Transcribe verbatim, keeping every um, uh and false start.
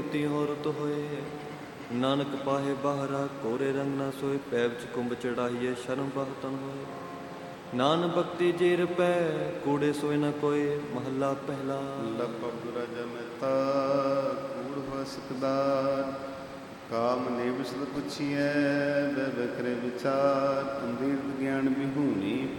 ਮੋਤੀ ਔਰਤ ਹੋਏ। ਨਾਨਕ ਪਾਹੇ ਬਾਹਰਾ ਕੋਰੇ ਰੰਗ ਨਾ ਸੋਏ। ਪੈਬ ਚ ਕੁੰਭ ਚੜਾਈਏ ਸ਼ਰਮ ਬਾਹਤਨ ਹੋਏ। ਨਾਨ ਭਗਤੀ ਜੀਰ ਪੈ ਕੂੜੇ ਸੋਏ ਨਾ ਕੋਏ। ਮਹੱਲਾ ਪਹਿਲਾ। ਲਪੁਰਾ ਜਮਤਾ ਕੂੜ ਹੋ ਸਕਦਾਰ। ਕਾਮ ਨੇ ਵਿਸਲ ਪੁੱਛੀਐ ਬੈ ਬਕਰੇ ਵਿਚਾਰ। ਅੰਧੀਰ ਗਿਆਨ ਵਿਹੂਣੀ